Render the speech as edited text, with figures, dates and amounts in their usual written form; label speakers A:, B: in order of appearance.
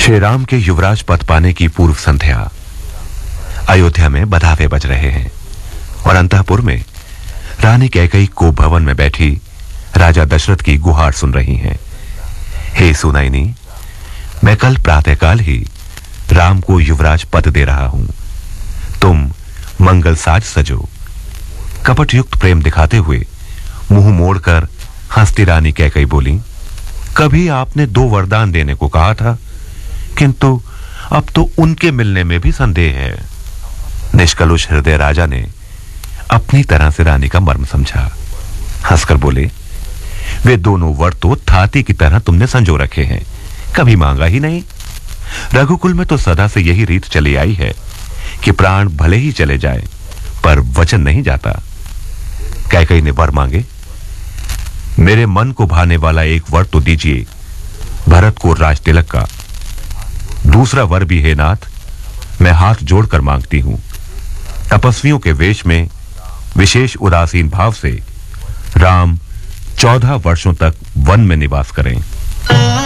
A: श्री राम के युवराज पद पाने की पूर्व संध्या अयोध्या में बधावे बज रहे हैं और अंतःपुर में रानी कैकेयी को भवन में बैठी राजा दशरथ की गुहार सुन रही हैं। हे सुनैनी, मैं कल प्रातःकाल ही राम को युवराज पद दे रहा हूं। तुम मंगल साज सजो। कपट युक्त प्रेम दिखाते हुए मुंह मोड़कर हंसती रानी कैकेयी बोली, कभी आपने 2 वरदान देने को कहा था, किंतु अब तो उनके मिलने में भी संदेह है। निष्कलुष हृदय राजा ने अपनी तरह से रानी का मर्म समझा। हंसकर बोले, वे दोनों वर तो थाती की तरह तुमने संजो रखे हैं, कभी मांगा ही नहीं। रघुकुल में तो सदा से यही रीत चली आई है कि प्राण भले ही चले जाए पर वचन नहीं जाता। कैकेयी ने वर मांगे, मेरे मन को भाने वाला एक वर तो दीजिए, भरत को राज तिलक का। दूसरा वर भी हे नाथ, मैं हाथ जोड़कर मांगती हूं, तपस्वियों के वेश में विशेष उदासीन भाव से राम 14 वर्षों तक वन में निवास करें।